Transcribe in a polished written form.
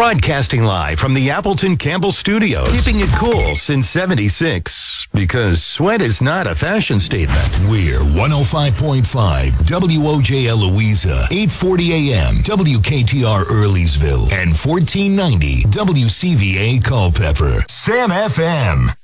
Broadcasting live from the Appleton Campbell Studios. Keeping it cool since 76. Because sweat is not a fashion statement. We're 105.5 WOJL Louisa, 840 AM, WKTR Earleysville, and 1490 WCVA Culpeper. Sam FM.